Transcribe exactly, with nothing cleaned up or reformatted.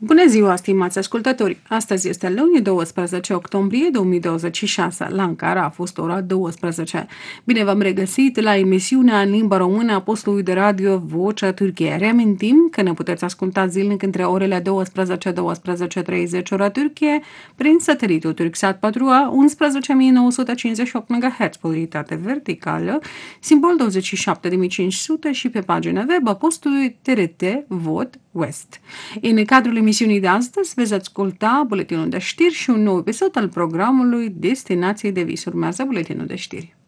Bună ziua, stimați ascultători! Astăzi este luni, douăsprezece octombrie două mii douăzeci și șase, la Ankara a fost ora douăsprezece. Bine v-am regăsit la emisiunea în limba română a postului de radio Vocea Turciei. Reamintim că ne puteți asculta zilnic între orele douăsprezece - douăsprezece treizeci ora Turcie prin satelitul Turksat patru A unsprezece mii nouă sute cincizeci și opt MHz, polaritate verticală, simbol douăzeci și șapte de mii cinci sute și pe pagina web a postului T R T Vot West. În cadrul emisiunii de astăzi veți asculta buletinul de știri și un nou episod al programului Destinație de Vis. Urmează buletinul de știri.